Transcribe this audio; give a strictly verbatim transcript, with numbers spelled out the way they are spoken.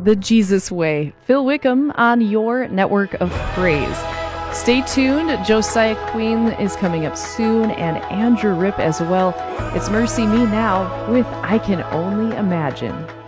The Jesus Way. Phil Wickham on your network of praise. Stay tuned. Josiah Queen is coming up soon, and Andrew Ripp as well. It's Mercy Me Now with I Can Only Imagine.